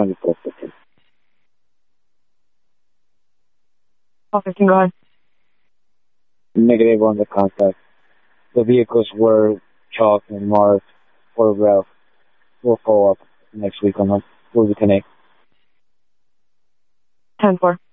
24, 15. Oh, 15, go ahead. Negative on the contact. The vehicles were chalked and marked, photographed. We'll follow up next week on that. We'll reconnect. 10-4.